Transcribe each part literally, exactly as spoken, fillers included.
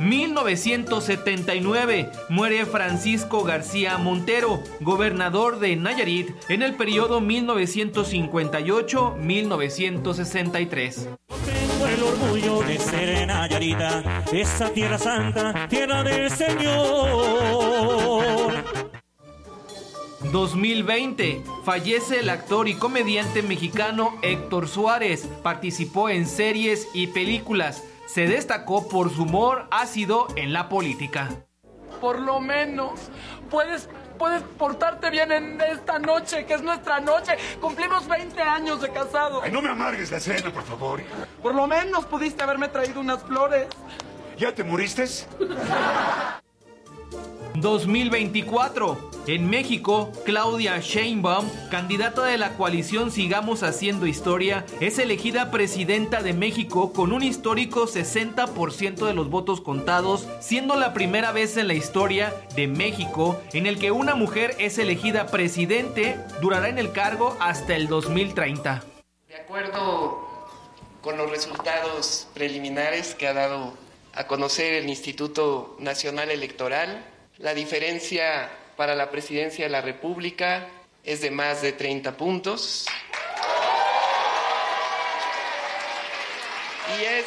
mil novecientos setenta y nueve, muere Francisco García Montero, gobernador de Nayarit en el periodo mil novecientos cincuenta y ocho a mil novecientos sesenta y tres. Tengo el orgullo de ser Nayarita, esa tierra santa, tierra del Señor. dos mil veinte, fallece el actor y comediante mexicano Héctor Suárez. Participó en series y películas. Se destacó por su humor ácido en la política. Por lo menos, puedes, puedes portarte bien en esta noche, que es nuestra noche. Cumplimos veinte años de casado. Ay, no me amargues la cena, por favor. Por lo menos pudiste haberme traído unas flores. ¿Ya te moriste? dos mil veinticuatro. En México, Claudia Sheinbaum, candidata de la coalición Sigamos Haciendo Historia, es elegida presidenta de México con un histórico sesenta por ciento de los votos contados, siendo la primera vez en la historia de México en el que una mujer es elegida presidente. Durará en el cargo hasta el dos mil treinta. De acuerdo con los resultados preliminares que ha dado a conocer el Instituto Nacional Electoral, la diferencia para la presidencia de la República es de más de treinta puntos. Y es...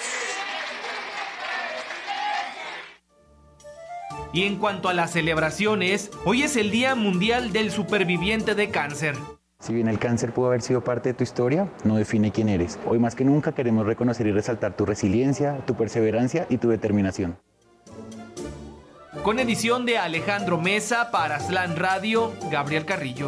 Y en cuanto a las celebraciones, hoy es el Día Mundial del Superviviente de Cáncer. Si bien el cáncer pudo haber sido parte de tu historia, no define quién eres. Hoy más que nunca queremos reconocer y resaltar tu resiliencia, tu perseverancia y tu determinación. Con edición de Alejandro Mesa para Slan Radio, Gabriel Carrillo.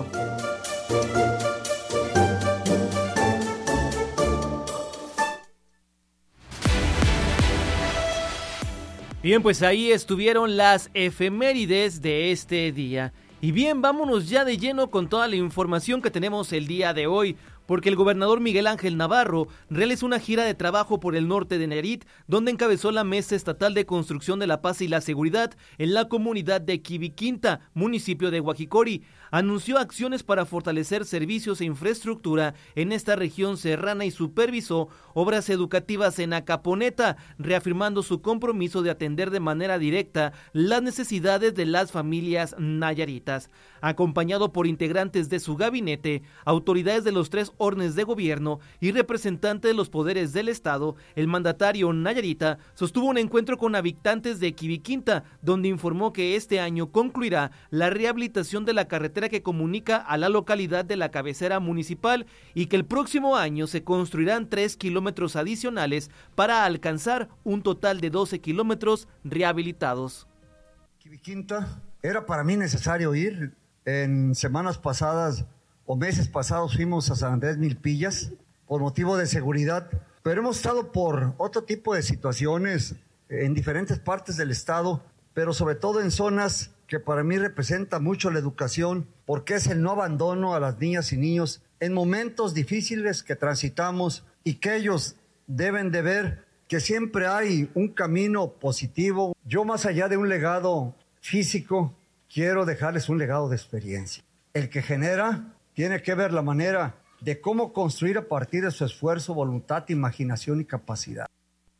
Bien, pues ahí estuvieron las efemérides de este día. Y bien, vámonos ya de lleno con toda la información que tenemos el día de hoy, porque el gobernador Miguel Ángel Navarro realizó una gira de trabajo por el norte de Nayarit, donde encabezó la Mesa Estatal de Construcción de la Paz y la Seguridad en la comunidad de Quibiquinta, municipio de Guajicori. Anunció acciones para fortalecer servicios e infraestructura en esta región serrana y supervisó obras educativas en Acaponeta, reafirmando su compromiso de atender de manera directa las necesidades de las familias nayaritas. Acompañado por integrantes de su gabinete, autoridades de los tres órdenes de gobierno y representantes de los poderes del Estado, el mandatario nayarita sostuvo un encuentro con habitantes de Quibiquinta, donde informó que este año concluirá la rehabilitación de la carretera que comunica a la localidad de la cabecera municipal y que el próximo año se construirán tres kilómetros adicionales para alcanzar un total de doce kilómetros rehabilitados. Quibiquinta, era para mí necesario ir. En semanas pasadas o meses pasados fuimos a San Andrés Milpillas por motivo de seguridad, pero hemos estado por otro tipo de situaciones en diferentes partes del estado, pero sobre todo en zonas que para mí representa mucho la educación, porque es el no abandono a las niñas y niños en momentos difíciles que transitamos y que ellos deben de ver que siempre hay un camino positivo. Yo, más allá de un legado físico, quiero dejarles un legado de experiencia. El que genera tiene que ver la manera de cómo construir a partir de su esfuerzo, voluntad, imaginación y capacidad.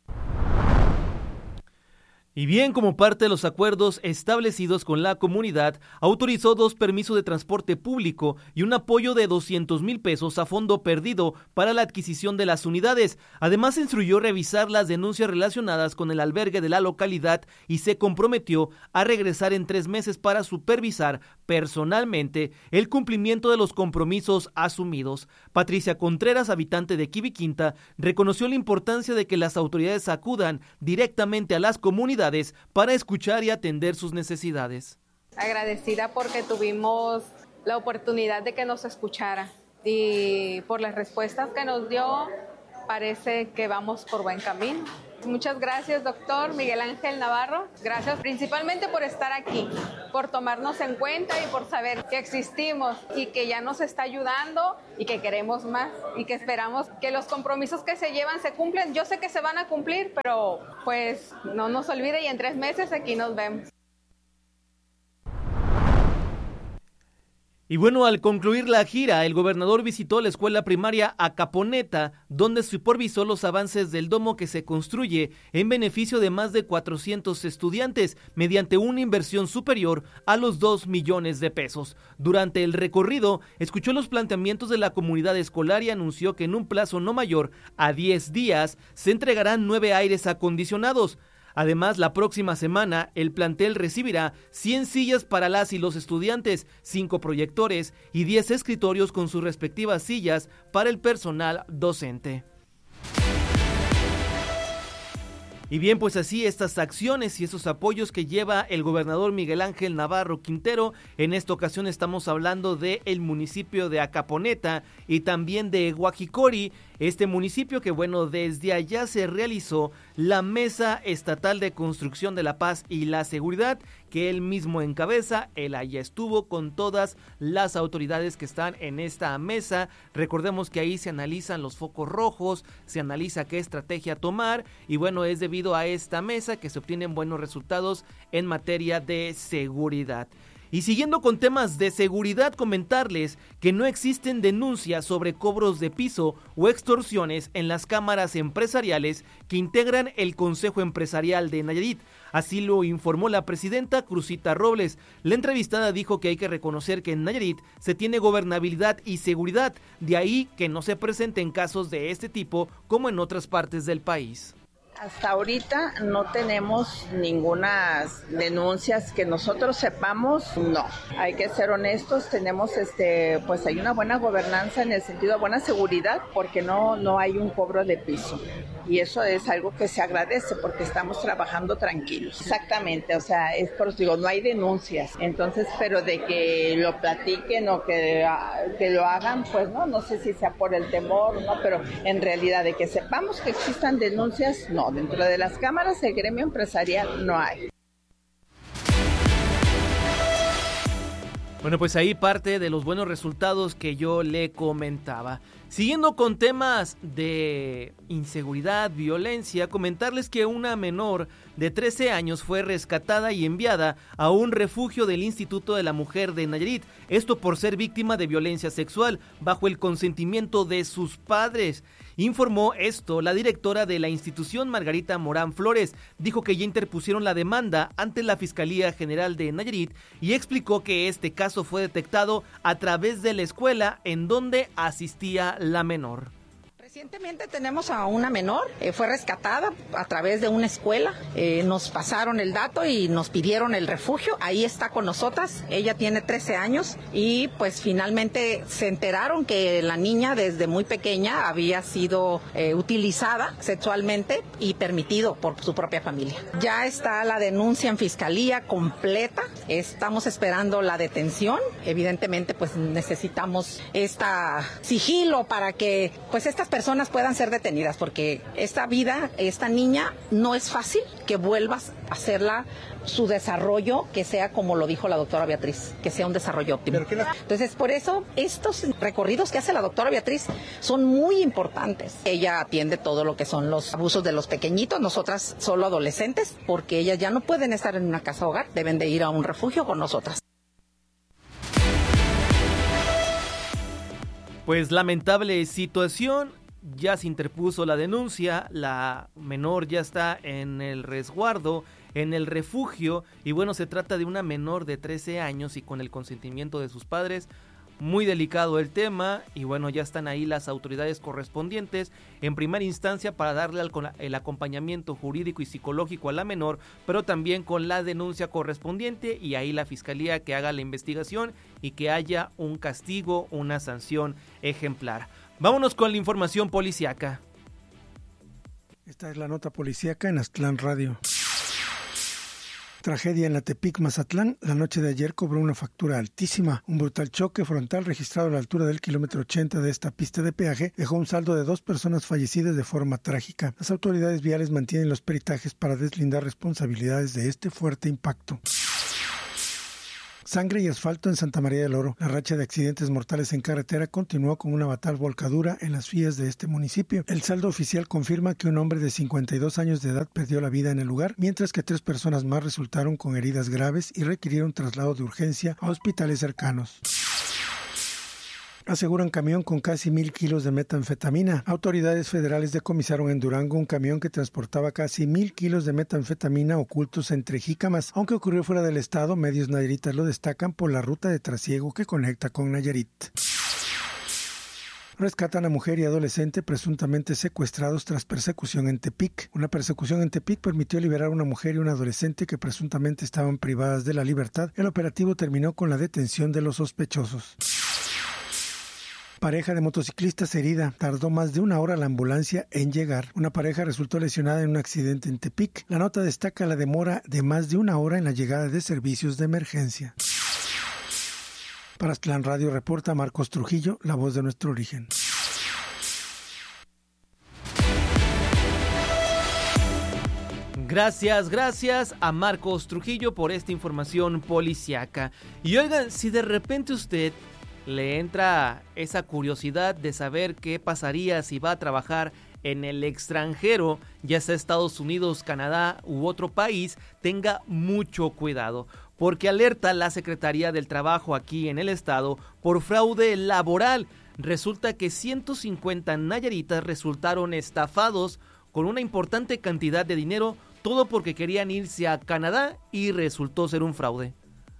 Y bien, como parte de los acuerdos establecidos con la comunidad, autorizó dos permisos de transporte público y un apoyo de doscientos mil pesos a fondo perdido para la adquisición de las unidades. Además, instruyó revisar las denuncias relacionadas con el albergue de la localidad y se comprometió a regresar en tres meses para supervisar personalmente el cumplimiento de los compromisos asumidos. Patricia Contreras, habitante de Quibiquinta, reconoció la importancia de que las autoridades acudan directamente a las comunidades para escuchar y atender sus necesidades. Agradecida porque tuvimos la oportunidad de que nos escuchara y por las respuestas que nos dio, parece que vamos por buen camino. Muchas gracias, doctor Miguel Ángel Navarro. Gracias principalmente por estar aquí, por tomarnos en cuenta y por saber que existimos y que ya nos está ayudando y que queremos más y que esperamos que los compromisos que se llevan se cumplen. Yo sé que se van a cumplir, pero pues no nos olvide y en tres meses aquí nos vemos. Y bueno, al concluir la gira, el gobernador visitó la escuela primaria Acaponeta, donde supervisó los avances del domo que se construye en beneficio de más de cuatrocientos estudiantes mediante una inversión superior a los dos millones de pesos. Durante el recorrido, escuchó los planteamientos de la comunidad escolar y anunció que en un plazo no mayor a diez días se entregarán nueve aires acondicionados. Además, la próxima semana, el plantel recibirá cien sillas para las y los estudiantes, cinco proyectores y diez escritorios con sus respectivas sillas para el personal docente. Y bien, pues así estas acciones y esos apoyos que lleva el gobernador Miguel Ángel Navarro Quintero. En esta ocasión estamos hablando del municipio de Acaponeta y también de Guajicori, este municipio que bueno, desde allá se realizó la Mesa Estatal de Construcción de la Paz y la Seguridad, que él mismo encabeza. Él allá estuvo con todas las autoridades que están en esta mesa. Recordemos que ahí se analizan los focos rojos, se analiza qué estrategia tomar y bueno, es debido a esta mesa que se obtienen buenos resultados en materia de seguridad. Y siguiendo con temas de seguridad, comentarles que no existen denuncias sobre cobros de piso o extorsiones en las cámaras empresariales que integran el Consejo Empresarial de Nayarit. Así lo informó la presidenta Cruzita Robles. La entrevistada dijo que hay que reconocer que en Nayarit se tiene gobernabilidad y seguridad, de ahí que no se presenten casos de este tipo como en otras partes del país. Hasta ahorita no tenemos ninguna denuncias que nosotros sepamos, no. Hay que ser honestos, tenemos este, pues hay una buena gobernanza en el sentido de buena seguridad, porque no, no hay un cobro de piso. Y eso es algo que se agradece porque estamos trabajando tranquilos. Exactamente, o sea, es por eso digo, no hay denuncias. Entonces, pero de que lo platiquen o que, que lo hagan, pues no, no sé si sea por el temor o no, pero en realidad de que sepamos que existan denuncias, no. Dentro de las cámaras del gremio empresarial no hay. Bueno, pues ahí parte de los buenos resultados que yo le comentaba. Siguiendo con temas de inseguridad, violencia, comentarles que una menor de trece años fue rescatada y enviada a un refugio del Instituto de la Mujer de Nayarit, esto por ser víctima de violencia sexual bajo el consentimiento de sus padres. Informó esto la directora de la institución, Margarita Morán Flores. Dijo que ya interpusieron la demanda ante la Fiscalía General de Nayarit y explicó que este caso fue detectado a través de la escuela en donde asistía la menor. Recientemente tenemos a una menor, eh, fue rescatada a través de una escuela, eh, nos pasaron el dato y nos pidieron el refugio, ahí está con nosotras, ella tiene trece años y pues finalmente se enteraron que la niña desde muy pequeña había sido eh, utilizada sexualmente y permitido por su propia familia. Ya está la denuncia en fiscalía completa, estamos esperando la detención, evidentemente pues necesitamos esta sigilo para que pues estas personas personas puedan ser detenidas, porque esta vida, esta niña, no es fácil que vuelvas a hacerla su desarrollo, que sea como lo dijo la doctora Beatriz, que sea un desarrollo óptimo. Entonces, por eso, estos recorridos que hace la doctora Beatriz son muy importantes. Ella atiende todo lo que son los abusos de los pequeñitos, nosotras solo adolescentes, porque ellas ya no pueden estar en una casa hogar, deben de ir a un refugio con nosotras. Pues lamentable situación, ya se interpuso la denuncia, la menor ya está en el resguardo, en el refugio, y bueno, se trata de una menor de trece años y con el consentimiento de sus padres. Muy delicado el tema y bueno, ya están ahí las autoridades correspondientes en primera instancia para darle el acompañamiento jurídico y psicológico a la menor, pero también con la denuncia correspondiente y ahí la fiscalía que haga la investigación y que haya un castigo, una sanción ejemplar. Vámonos con la información policíaca. Esta es la nota policíaca en Aztlán Radio. Tragedia en la Tepic, Mazatlán. La noche de ayer cobró una factura altísima. Un brutal choque frontal registrado a la altura del kilómetro ochenta de esta pista de peaje dejó un saldo de dos personas fallecidas de forma trágica. Las autoridades viales mantienen los peritajes para deslindar responsabilidades de este fuerte impacto. Sangre y asfalto en Santa María del Oro. La racha de accidentes mortales en carretera continuó con una fatal volcadura en las vías de este municipio. El saldo oficial confirma que un hombre de cincuenta y dos años de edad perdió la vida en el lugar, mientras que tres personas más resultaron con heridas graves y requirieron traslado de urgencia a hospitales cercanos. aseguran camión con casi mil kilos de metanfetamina. Autoridades federales decomisaron en Durango un camión que transportaba casi mil kilos de metanfetamina ocultos entre jícamas. Aunque ocurrió fuera del estado, medios nayaritas lo destacan por la ruta de trasiego que conecta con Nayarit. Rescatan a mujer y adolescente presuntamente secuestrados tras persecución en Tepic. Una persecución en Tepic permitió liberar a una mujer y un adolescente que presuntamente estaban privadas de la libertad. El operativo terminó con la detención de los sospechosos. Pareja de motociclistas herida. Tardó más de una hora la ambulancia en llegar. Una pareja resultó lesionada en un accidente en Tepic. La nota destaca la demora de más de una hora en la llegada de servicios de emergencia. Para Aztlán Radio reporta Marcos Trujillo, la voz de nuestro origen. Gracias, gracias a Marcos Trujillo por esta información policiaca. Y oigan, si de repente usted le entra esa curiosidad de saber qué pasaría si va a trabajar en el extranjero, ya sea Estados Unidos, Canadá u otro país, tenga mucho cuidado, porque alerta la Secretaría del Trabajo aquí en el estado por fraude laboral. Resulta que ciento cincuenta nayaritas resultaron estafados con una importante cantidad de dinero, todo porque querían irse a Canadá y resultó ser un fraude.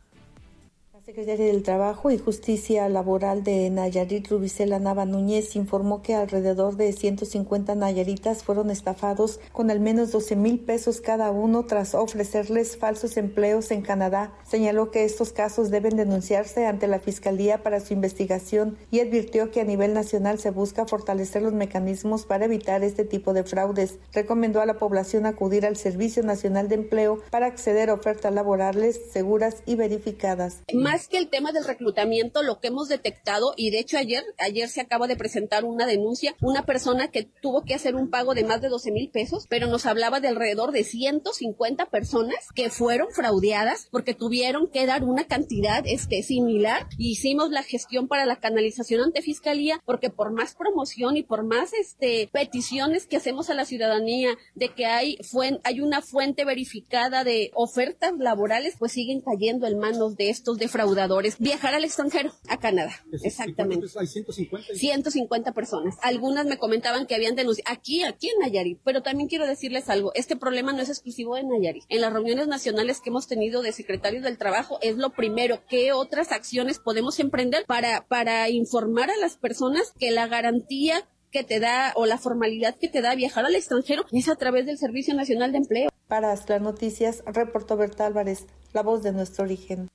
La Secretaría del Trabajo y Justicia Laboral de Nayarit, Rubicela Nava Núñez, informó que alrededor de ciento cincuenta nayaritas fueron estafados con al menos doce mil pesos cada uno tras ofrecerles falsos empleos en Canadá. Señaló que estos casos deben denunciarse ante la Fiscalía para su investigación y advirtió que a nivel nacional se busca fortalecer los mecanismos para evitar este tipo de fraudes. Recomendó a la población acudir al Servicio Nacional de Empleo para acceder a ofertas laborales seguras y verificadas. Más que el tema del reclutamiento, lo que hemos detectado, y de hecho ayer, ayer se acaba de presentar una denuncia, una persona que tuvo que hacer un pago de más de doce mil pesos, pero nos hablaba de alrededor de ciento cincuenta personas que fueron fraudeadas porque tuvieron que dar una cantidad este, similar. Hicimos la gestión para la canalización ante Fiscalía porque por más promoción y por más este, peticiones que hacemos a la ciudadanía de que hay, fuen, hay una fuente verificada de ofertas laborales, pues siguen cayendo en manos de estos defraudadores. Viajar al extranjero, a Canadá, exactamente. ¿Hay ciento cincuenta? ciento cincuenta personas. Algunas me comentaban que habían denunciado aquí, aquí en Nayarit, pero también quiero decirles algo, este problema no es exclusivo de Nayarit. En las reuniones nacionales que hemos tenido de secretarios del trabajo es lo primero, ¿qué otras acciones podemos emprender para, para informar a las personas que la garantía que te da o la formalidad que te da viajar al extranjero es a través del Servicio Nacional de Empleo? Para las noticias, reportó Berta Álvarez, la voz de nuestro origen.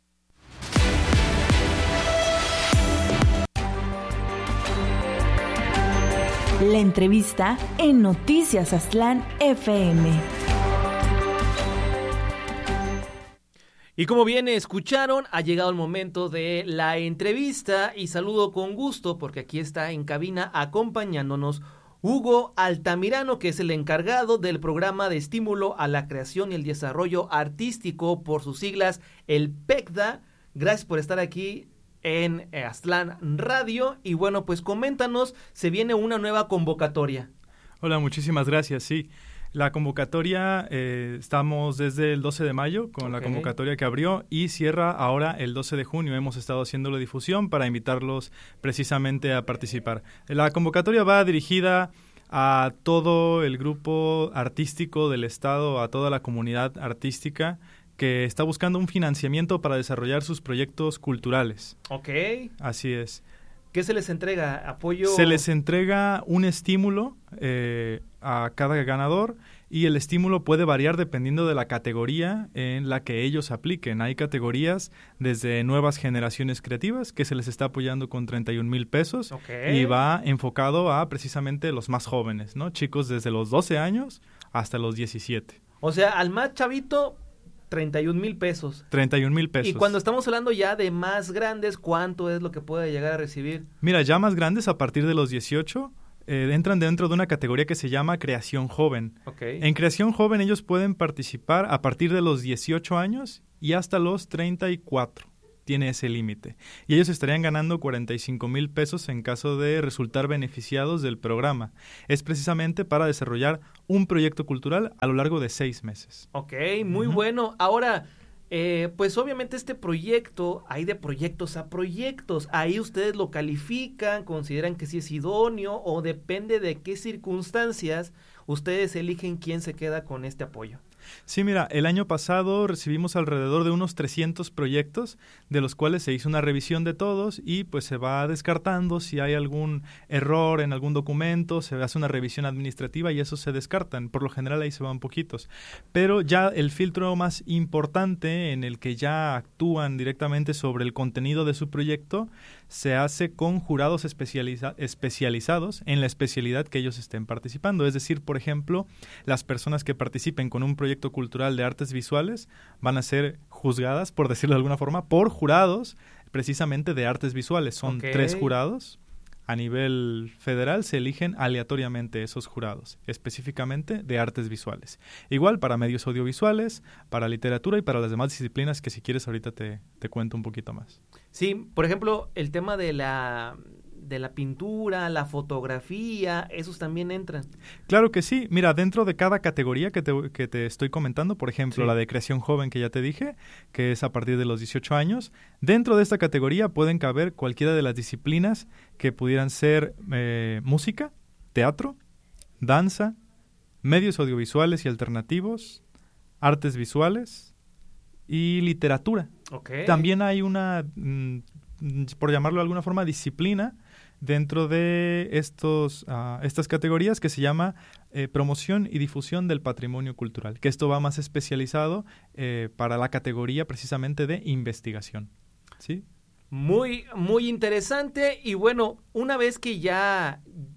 La entrevista en Noticias Aztlán F M. Y como bien escucharon, ha llegado el momento de la entrevista y saludo con gusto porque aquí está en cabina acompañándonos Hugo Altamirano, que es el encargado del programa de estímulo a la creación y el desarrollo artístico, por sus siglas, el P E C D A. Gracias por estar aquí en Aztlán Radio. Y bueno, pues coméntanos, se viene una nueva convocatoria. Hola, muchísimas gracias, sí. La convocatoria, eh, estamos desde el doce de mayo con okay. la convocatoria que abrió y cierra ahora el doce de junio. Hemos estado haciendo la difusión para invitarlos precisamente a participar. La convocatoria va dirigida a todo el grupo artístico del estado, a toda la comunidad artística que está buscando un financiamiento para desarrollar sus proyectos culturales. Ok. Así es. ¿Qué se les entrega? ¿Apoyo? Se les entrega un estímulo eh, a cada ganador y el estímulo puede variar dependiendo de la categoría en la que ellos apliquen. Hay categorías desde nuevas generaciones creativas que se les está apoyando con treinta y un mil pesos okay. y va enfocado a precisamente los más jóvenes, ¿no? Chicos desde los doce años hasta los diecisiete. O sea, al más chavito, treinta y un mil pesos. treinta y un mil pesos. Y cuando estamos hablando ya de más grandes, ¿cuánto es lo que puede llegar a recibir? Mira, ya más grandes, a partir de los dieciocho, eh, entran dentro de una categoría que se llama Creación Joven. Okay. En Creación Joven ellos pueden participar a partir de los dieciocho años y hasta los treinta y cuatro. Tiene ese límite. Y ellos estarían ganando cuarenta y cinco mil pesos en caso de resultar beneficiados del programa. Es precisamente para desarrollar un proyecto cultural a lo largo de seis meses. Ok, muy uh-huh. bueno. Ahora, eh, pues obviamente este proyecto, hay de proyectos a proyectos, ahí ustedes lo califican, consideran que sí es idóneo o depende de qué circunstancias ustedes eligen quién se queda con este apoyo. Sí, mira, el año pasado recibimos alrededor de unos trescientos proyectos, de los cuales se hizo una revisión de todos y pues se va descartando si hay algún error en algún documento, se hace una revisión administrativa y esos se descartan. Por lo general ahí se van poquitos. Pero ya el filtro más importante, en el que ya actúan directamente sobre el contenido de su proyecto, se hace con jurados especializa- especializados en la especialidad que ellos estén participando. Es decir, por ejemplo, las personas que participen con un proyecto cultural de artes visuales van a ser juzgadas, por decirlo de alguna forma, por jurados precisamente de artes visuales. Son Okay. tres jurados. A nivel federal se eligen aleatoriamente esos jurados, específicamente de artes visuales. Igual para medios audiovisuales, para literatura y para las demás disciplinas que si quieres ahorita te, te cuento un poquito más. Sí, por ejemplo, el tema de la de la pintura, la fotografía, esos también entran. Claro que sí. Mira, dentro de cada categoría que te, que te estoy comentando, por ejemplo, Sí. la de creación joven que ya te dije, que es a partir de los dieciocho años, dentro de esta categoría pueden caber cualquiera de las disciplinas que pudieran ser eh, música, teatro, danza, medios audiovisuales y alternativos, artes visuales y literatura. Okay. También hay una, mm, por llamarlo de alguna forma, disciplina dentro de estos uh, estas categorías que se llama eh, promoción y difusión del patrimonio cultural, que esto va más especializado eh, para la categoría precisamente de investigación. ¿Sí? Muy, muy interesante. Y bueno, una vez que ya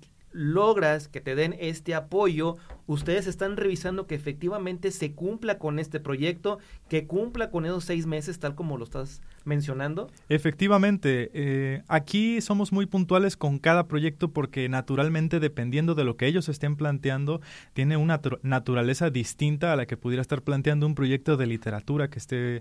logras que te den este apoyo, ustedes están revisando que efectivamente se cumpla con este proyecto, que cumpla con esos seis meses, tal como lo estás mencionando. Efectivamente, eh, aquí somos muy puntuales con cada proyecto porque naturalmente, dependiendo de lo que ellos estén planteando, tiene una tr- naturaleza distinta a la que pudiera estar planteando un proyecto de literatura que esté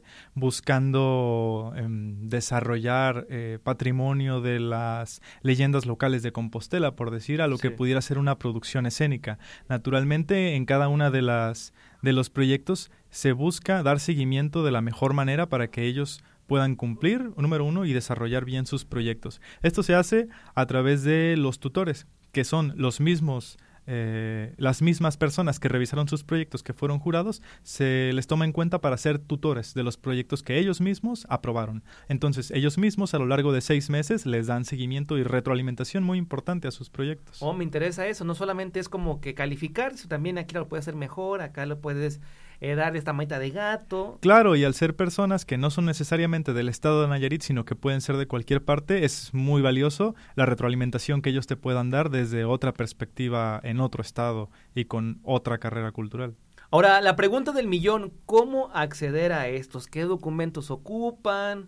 buscando eh, desarrollar eh, patrimonio de las leyendas locales de Compostela, por decir, a lo Sí. que pudiera ser una producción escénica. Naturalmente, en cada una de las de los proyectos se busca dar seguimiento de la mejor manera para que ellos puedan cumplir, número uno, y desarrollar bien sus proyectos. Esto se hace a través de los tutores, que son los mismos, eh, las mismas personas que revisaron sus proyectos, que fueron jurados, se les toma en cuenta para ser tutores de los proyectos que ellos mismos aprobaron. Entonces, ellos mismos a lo largo de seis meses les dan seguimiento y retroalimentación muy importante a sus proyectos. Oh, me interesa eso. No solamente es como que calificar, sino también aquí lo puedes hacer mejor, acá lo puedes eh, dar esta manita de gato. Claro, y al ser personas que no son necesariamente del estado de Nayarit, sino que pueden ser de cualquier parte, es muy valioso la retroalimentación que ellos te puedan dar desde otra perspectiva en otro estado y con otra carrera cultural. Ahora, la pregunta del millón, ¿cómo acceder a estos? ¿Qué documentos ocupan?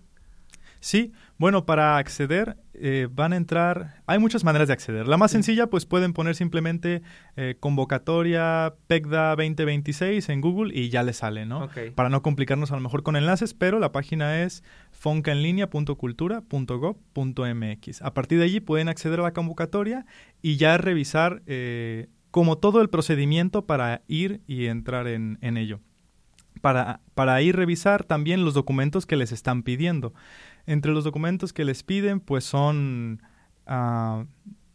Sí, bueno, para acceder eh, van a entrar, hay muchas maneras de acceder. La más Sí. sencilla, pues pueden poner simplemente eh, convocatoria PECDA veinte veintiséis en Google y ya les sale, ¿no? Ok. Para no complicarnos a lo mejor con enlaces, pero la página es foncaenlinea punto cultura punto gob punto mx. A partir de allí pueden acceder a la convocatoria y ya revisar eh, como todo el procedimiento para ir y entrar en, en ello. Para, para ir revisar también los documentos que les están pidiendo. Entre los documentos que les piden, pues son uh,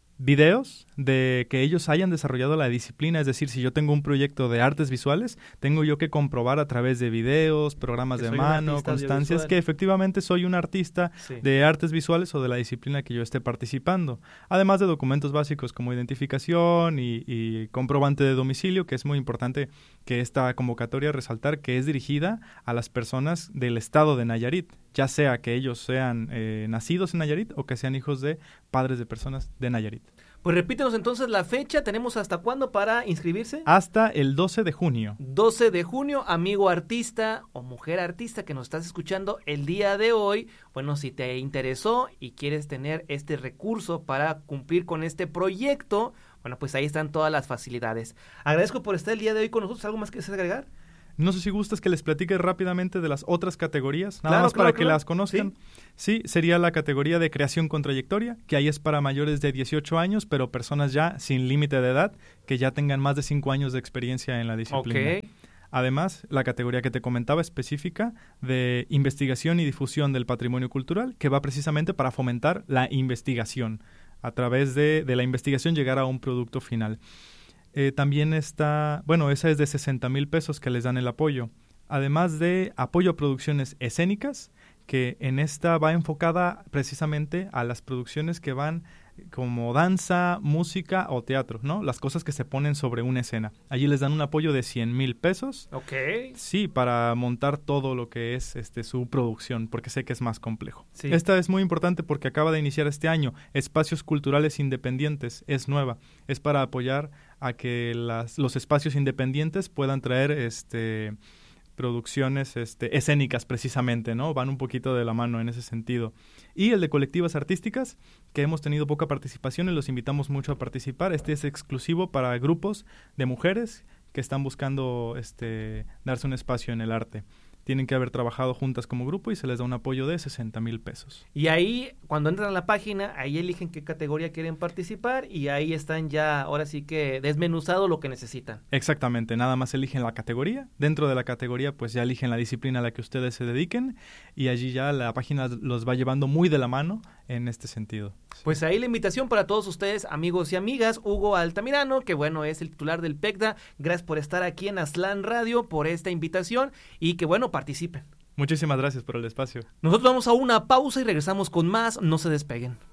videos de que ellos hayan desarrollado la disciplina. Es decir, si yo tengo un proyecto de artes visuales, tengo yo que comprobar a través de videos, programas Que de soy un mano, artista constancias, audiovisual. que efectivamente soy un artista Sí. de artes visuales o de la disciplina que yo esté participando. Además de documentos básicos como identificación y, y comprobante de domicilio, que es muy importante que esta convocatoria resaltar que es dirigida a las personas del estado de Nayarit, ya sea que ellos sean eh, nacidos en Nayarit o que sean hijos de padres de personas de Nayarit. Pues repítenos entonces la fecha, ¿tenemos hasta cuándo para inscribirse? Hasta el doce de junio. doce de junio, amigo artista o mujer artista que nos estás escuchando el día de hoy. Bueno, si te interesó y quieres tener este recurso para cumplir con este proyecto, bueno, pues ahí están todas las facilidades. Agradezco por estar el día de hoy con nosotros. ¿Algo más que desees agregar? No sé si gustas que les platique rápidamente de las otras categorías, nada Claro, más claro, para que claro. las conozcan. Sí. sí, sería la categoría de creación con trayectoria, que ahí es para mayores de dieciocho años, pero personas ya sin límite de edad, que ya tengan más de cinco años de experiencia en la disciplina. Ok. Además, la categoría que te comentaba específica de investigación y difusión del patrimonio cultural, que va precisamente para fomentar la investigación, a través de, de la investigación llegar a un producto final. Eh, también está, bueno, esa es de sesenta mil pesos que les dan el apoyo. Además de apoyo a producciones escénicas, que en esta va enfocada precisamente a las producciones que van como danza, música o teatro, ¿no? Las cosas que se ponen sobre una escena. Allí les dan un apoyo de cien mil pesos. Ok. Sí, para montar todo lo que es este su producción, porque sé que es más complejo. Sí. Esta es muy importante porque acaba de iniciar este año. Espacios Culturales Independientes, es nueva. Es para apoyar a que las, los espacios independientes puedan traer este... producciones este, escénicas precisamente, ¿no? Van un poquito de la mano en ese sentido. Y el de colectivas artísticas, que hemos tenido poca participación y los invitamos mucho a participar. Este es exclusivo para grupos de mujeres que están buscando este, darse un espacio en el arte. Tienen que haber trabajado juntas como grupo y se les da un apoyo de sesenta mil pesos. Y ahí, cuando entran a la página, ahí eligen qué categoría quieren participar y ahí están ya, ahora sí que desmenuzado lo que necesitan. Exactamente, nada más eligen la categoría. Dentro de la categoría, pues ya eligen la disciplina a la que ustedes se dediquen y allí ya la página los va llevando muy de la mano en este sentido. Pues ahí la invitación para todos ustedes, amigos y amigas. Hugo Altamirano, que bueno, es el titular del PECDA. Gracias por estar aquí en Aztlán Radio, por esta invitación y que bueno, participen. Muchísimas gracias por el espacio. Nosotros vamos a una pausa y regresamos con más. No se despeguen.